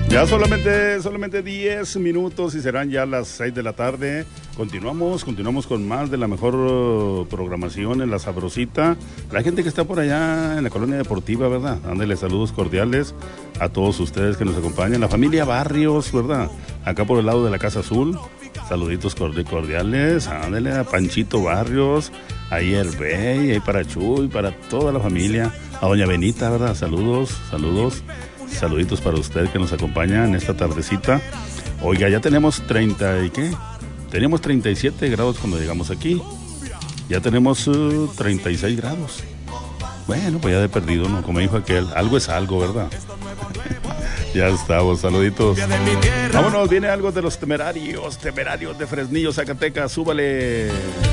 Ya solamente 10 minutos y serán ya las 6 de la tarde. Continuamos con más de la mejor programación en La Sabrosita. La gente que está por allá en la colonia deportiva, ¿verdad? Ándale, saludos cordiales a todos ustedes que nos acompañan. La familia Barrios, ¿verdad? Acá por el lado de la Casa Azul. Saluditos cordiales. Ándale, a Panchito Barrios, ahí Herbey, ahí para Chuy, para toda la familia. A doña Benita, ¿verdad? Saludos. Saluditos para usted que nos acompaña en esta tardecita. Oiga, ya tenemos 30 y ¿qué? Teníamos 37 grados cuando llegamos aquí. Ya tenemos 36 grados. Bueno, pues ya de perdido, ¿no? Como dijo aquel, algo es algo, ¿verdad? Ya estamos, saluditos. Vámonos, viene algo de los temerarios de Fresnillo, Zacatecas, súbale.